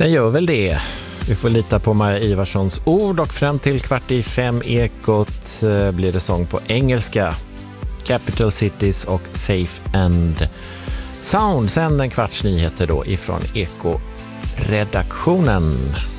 Den gör väl det. Vi får lita på Maja Ivarssons ord och fram till 4:45 Ekot blir det sång på engelska. Capital Cities och Safe and Sound. Sen en kvarts nyheter då ifrån Eko-redaktionen.